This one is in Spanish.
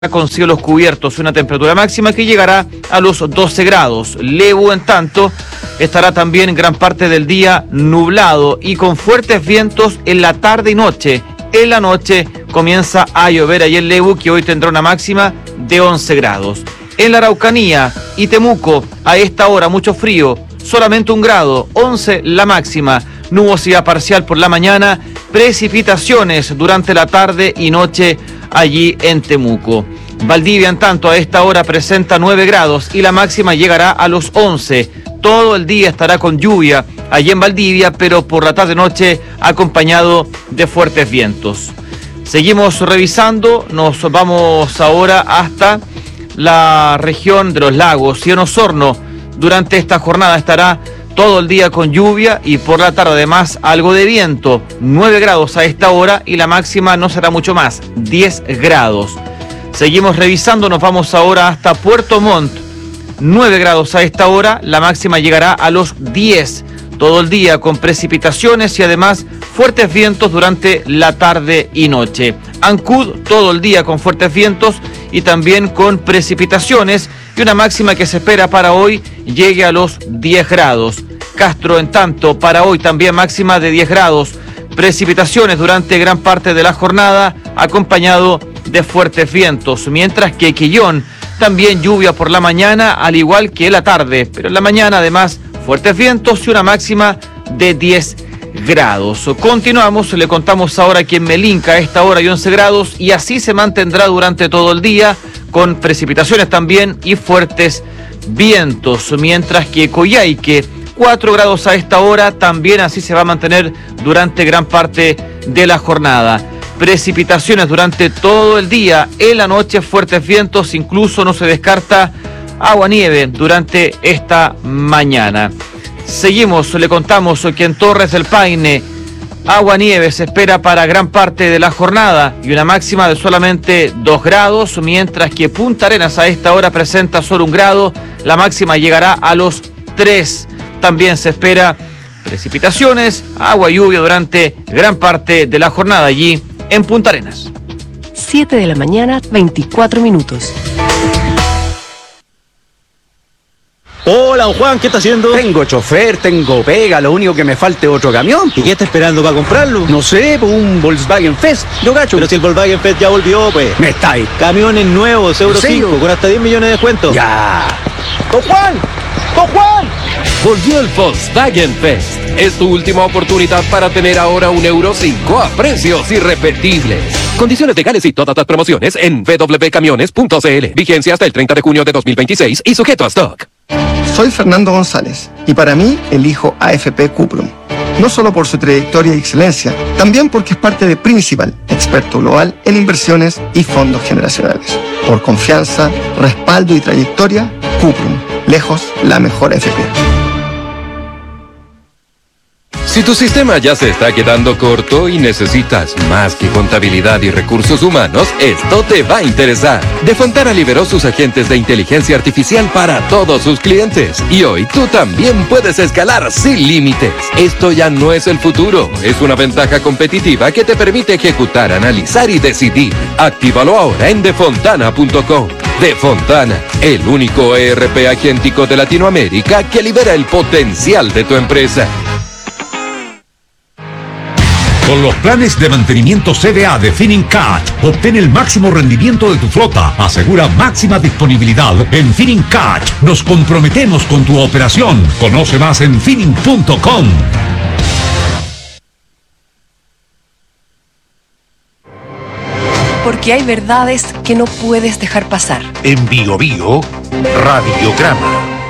con cielos cubiertos, una temperatura máxima que llegará a los 12 grados. Lebu, en tanto, estará también en gran parte del día nublado y con fuertes vientos en la tarde y noche. En la noche comienza a llover ahí en Lebu, que hoy tendrá una máxima de 11 grados. En la Araucanía y Temuco, a esta hora mucho frío, solamente 1 grado, 11 la máxima. Nubosidad parcial por la mañana, precipitaciones durante la tarde y noche allí en Temuco. Valdivia, en tanto, a esta hora presenta 9 grados y la máxima llegará a los 11. Todo el día estará con lluvia allí en Valdivia, pero por la tarde-noche acompañado de fuertes vientos. Seguimos revisando, nos vamos ahora hasta la región de los lagos y en Osorno. Durante esta jornada estará todo el día con lluvia y por la tarde además algo de viento. 9 grados a esta hora y la máxima no será mucho más, 10 grados. Seguimos revisando, nos vamos ahora hasta Puerto Montt. 9 grados a esta hora, la máxima llegará a los 10. Todo el día con precipitaciones y además fuertes vientos durante la tarde y noche. Ancud, todo el día con fuertes vientos y también con precipitaciones y una máxima que se espera para hoy llegue a los 10 grados. Castro, en tanto, para hoy también máxima de 10 grados. Precipitaciones durante gran parte de la jornada, acompañado de fuertes vientos. Mientras que Quillón, también lluvia por la mañana, al igual que en la tarde. Pero en la mañana, además, fuertes vientos y una máxima de 10 grados. Continuamos, le contamos ahora que en Melinca a esta hora hay 11 grados y así se mantendrá durante todo el día, con precipitaciones también y fuertes vientos. Mientras que Coyhaique, 4 grados a esta hora, también así se va a mantener durante gran parte de la jornada. Precipitaciones durante todo el día, en la noche fuertes vientos, incluso no se descarta agua-nieve durante esta mañana. Seguimos, le contamos que en Torres del Paine, agua-nieve se espera para gran parte de la jornada y una máxima de solamente 2 grados, mientras que Punta Arenas a esta hora presenta solo 1 grado, la máxima llegará a los 3. También se espera precipitaciones, agua y lluvia durante gran parte de la jornada allí en Punta Arenas. 7 de la mañana, 24 minutos. Hola, don Juan, ¿qué está haciendo? Tengo chofer, tengo pega, lo único que me falta es otro camión. ¿Y qué está esperando para comprarlo? No sé, pues un Volkswagen Fest, yo gacho. Pero si el Volkswagen Fest ya volvió, pues. Me está ahí. Camiones nuevos, Euro 5, con hasta 10 millones de descuento. Ya. ¡Don Juan! ¡Don Juan! Volvió el Volkswagen Fest. Es tu última oportunidad para tener ahora un Euro 5 a precios irrepetibles. Condiciones legales y todas las promociones en www.camiones.cl. Vigencia hasta el 30 de junio de 2026 y sujeto a stock. Soy Fernando González y para mí elijo AFP Cuprum. No solo por su trayectoria y excelencia, también porque es parte de Principal, experto global en inversiones y fondos generacionales. Por confianza, respaldo y trayectoria, Cuprum, lejos la mejor AFP. Si tu sistema ya se está quedando corto y necesitas más que contabilidad y recursos humanos, esto te va a interesar. Defontana liberó sus agentes de inteligencia artificial para todos sus clientes. Y hoy tú también puedes escalar sin límites. Esto ya no es el futuro, es una ventaja competitiva que te permite ejecutar, analizar y decidir. Actívalo ahora en defontana.com. Defontana, el único ERP agéntico de Latinoamérica que libera el potencial de tu empresa. Con los planes de mantenimiento CDA de Finincat, obtén el máximo rendimiento de tu flota. Asegura máxima disponibilidad. En Finincat nos comprometemos con tu operación. Conoce más en Finin.com. Porque hay verdades que no puedes dejar pasar. En Bio Bio, Radiograma.